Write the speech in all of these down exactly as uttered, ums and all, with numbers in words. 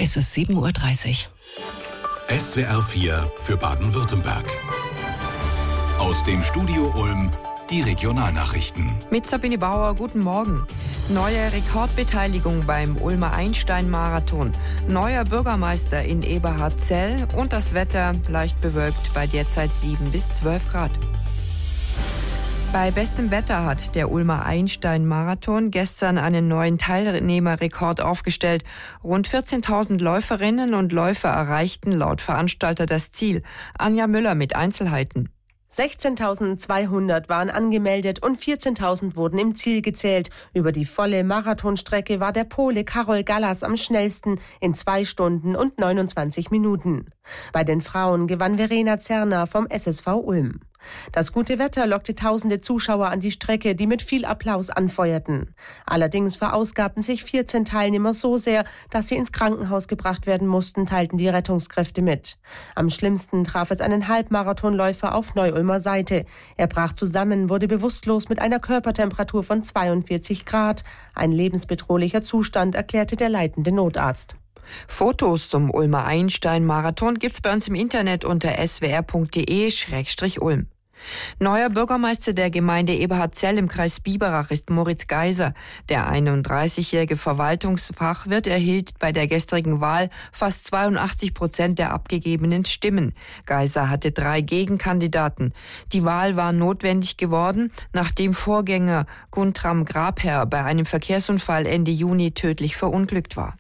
Es ist sieben Uhr dreißig. S W R vier für Baden-Württemberg. Aus dem Studio Ulm die Regionalnachrichten. Mit Sabine Bauer, guten Morgen. Neue Rekordbeteiligung beim Ulmer Einstein-Marathon. Neuer Bürgermeister in Eberhardzell und das Wetter leicht bewölkt bei derzeit sieben bis zwölf Grad. Bei bestem Wetter hat der Ulmer Einstein-Marathon gestern einen neuen Teilnehmerrekord aufgestellt. Rund vierzehntausend Läuferinnen und Läufer erreichten laut Veranstalter das Ziel. Anja Müller mit Einzelheiten. sechzehntausendzweihundert waren angemeldet und vierzehntausend wurden im Ziel gezählt. Über die volle Marathonstrecke war der Pole Karol Gallas am schnellsten in zwei Stunden und neunundzwanzig Minuten. Bei den Frauen gewann Verena Zerner vom S S V Ulm. Das gute Wetter lockte tausende Zuschauer an die Strecke, die mit viel Applaus anfeuerten. Allerdings verausgabten sich vierzehn Teilnehmer so sehr, dass sie ins Krankenhaus gebracht werden mussten, teilten die Rettungskräfte mit. Am schlimmsten traf es einen Halbmarathonläufer auf Neu-Ulmer Seite. Er brach zusammen, wurde bewusstlos mit einer Körpertemperatur von zweiundvierzig Grad. Ein lebensbedrohlicher Zustand, erklärte der leitende Notarzt. Fotos zum Ulmer Einstein-Marathon gibt's bei uns im Internet unter s w r punkt d e slash ulm. Neuer Bürgermeister der Gemeinde Eberhardzell im Kreis Biberach ist Moritz Geiser. Der einunddreißigjährige Verwaltungsfachwirt erhielt bei der gestrigen Wahl fast zweiundachtzig Prozent der abgegebenen Stimmen. Geiser hatte drei Gegenkandidaten. Die Wahl war notwendig geworden, nachdem Vorgänger Guntram Grabherr bei einem Verkehrsunfall Ende Juni tödlich verunglückt war.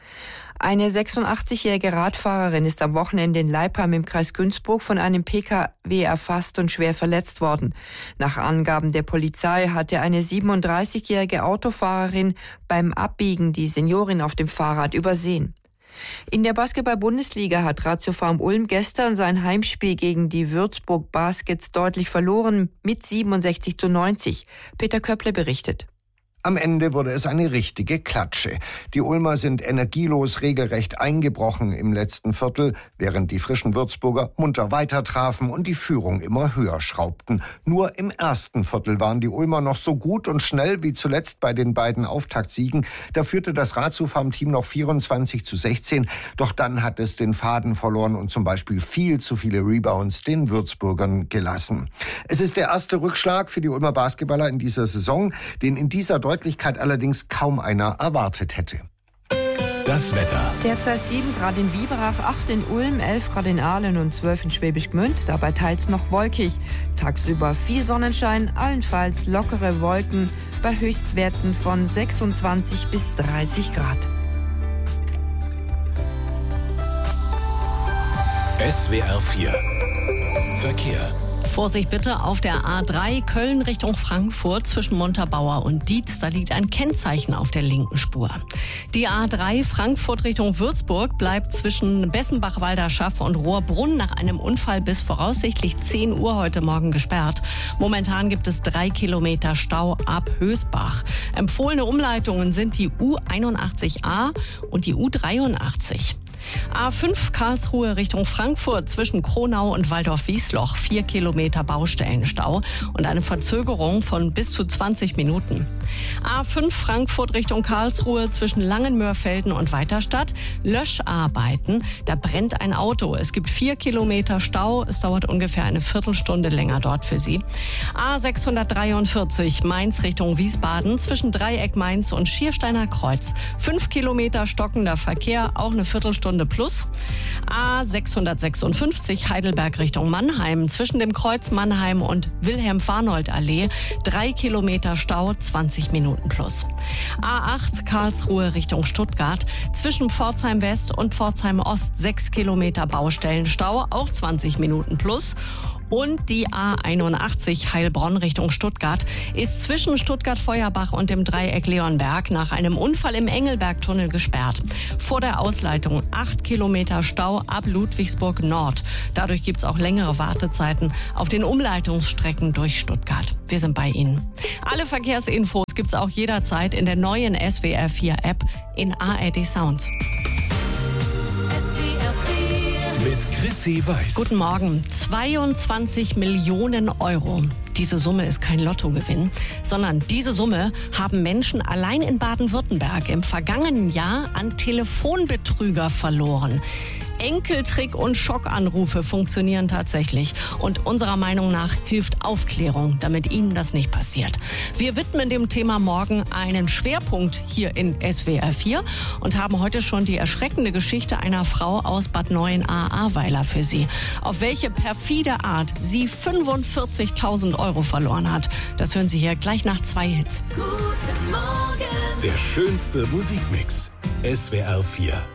Eine sechsundachtzigjährige Radfahrerin ist am Wochenende in Leipheim im Kreis Günzburg von einem P K W erfasst und schwer verletzt worden. Nach Angaben der Polizei hatte eine siebenunddreißigjährige Autofahrerin beim Abbiegen die Seniorin auf dem Fahrrad übersehen. In der Basketball-Bundesliga hat Ratio Farm Ulm gestern sein Heimspiel gegen die Würzburg Baskets deutlich verloren mit siebenundsechzig zu neunzig. Peter Köpple berichtet. Am Ende wurde es eine richtige Klatsche. Die Ulmer sind energielos regelrecht eingebrochen im letzten Viertel, während die frischen Würzburger munter weitertrafen und die Führung immer höher schraubten. Nur im ersten Viertel waren die Ulmer noch so gut und schnell wie zuletzt bei den beiden Auftaktsiegen. Da führte das Ratiofarm-Team noch vierundzwanzig zu sechzehn. Doch dann hat es den Faden verloren und zum Beispiel viel zu viele Rebounds den Würzburgern gelassen. Es ist der erste Rückschlag für die Ulmer Basketballer in dieser Saison, den in dieser Deutlichkeit allerdings kaum einer erwartet hätte. Das Wetter. Derzeit sieben Grad in Biberach, acht in Ulm, elf Grad in Aalen und zwölf in Schwäbisch Gmünd. Dabei teils noch wolkig. Tagsüber viel Sonnenschein, allenfalls lockere Wolken bei Höchstwerten von sechsundzwanzig bis dreißig Grad. S W R vier Verkehr. Vorsicht bitte auf der A drei Köln Richtung Frankfurt zwischen Montabaur und Dietz. Da liegt ein Kennzeichen auf der linken Spur. Die A drei Frankfurt Richtung Würzburg bleibt zwischen Bessenbach-Walderschaff und Rohrbrunn nach einem Unfall bis voraussichtlich zehn Uhr heute Morgen gesperrt. Momentan gibt es drei Kilometer Stau ab Hösbach. Empfohlene Umleitungen sind die U einundachtzig A und die U dreiundachtzig. A fünf Karlsruhe Richtung Frankfurt zwischen Kronau und Waldorf-Wiesloch. Vier Kilometer Baustellenstau und eine Verzögerung von bis zu zwanzig Minuten. A fünf Frankfurt Richtung Karlsruhe zwischen Langenmörfelden und Weiterstadt. Löscharbeiten. Da brennt ein Auto. Es gibt vier Kilometer Stau. Es dauert ungefähr eine Viertelstunde länger dort für Sie. A sechshundertdreiundvierzig Mainz Richtung Wiesbaden zwischen Dreieck Mainz und Schiersteiner Kreuz. Fünf Kilometer stockender Verkehr, auch eine Viertelstunde plus. A sechshundertsechsundfünfzig Heidelberg Richtung Mannheim zwischen dem Kreuz Mannheim und Wilhelm-Farnold-Allee. Drei Kilometer Stau, zwanzig Minuten plus. A acht Karlsruhe Richtung Stuttgart zwischen Pforzheim West und Pforzheim Ost. Sechs Kilometer Baustellenstau, auch zwanzig Minuten plus. Und die A einundachtzig Heilbronn Richtung Stuttgart ist zwischen Stuttgart-Feuerbach und dem Dreieck Leonberg nach einem Unfall im Engelbergtunnel gesperrt. Vor der Ausleitung acht Kilometer Stau ab Ludwigsburg Nord. Dadurch gibt es auch längere Wartezeiten auf den Umleitungsstrecken durch Stuttgart. Wir sind bei Ihnen. Alle Verkehrsinfos gibt es auch jederzeit in der neuen S W R vier App in A R D Sound. Mit Chrissy Weiß. Guten Morgen. zweiundzwanzig Millionen Euro. Diese Summe ist kein Lottogewinn, sondern diese Summe haben Menschen allein in Baden-Württemberg im vergangenen Jahr an Telefonbetrüger verloren. Enkeltrick und Schockanrufe funktionieren tatsächlich. Und unserer Meinung nach hilft Aufklärung, damit Ihnen das nicht passiert. Wir widmen dem Thema morgen einen Schwerpunkt hier in S W R vier und haben heute schon die erschreckende Geschichte einer Frau aus Bad Neuenahr-Ahrweiler für Sie. Auf welche perfide Art sie fünfundvierzigtausend Euro verloren hat, das hören Sie hier gleich nach zwei Hits. Guten Morgen. Der schönste Musikmix. S W R vier.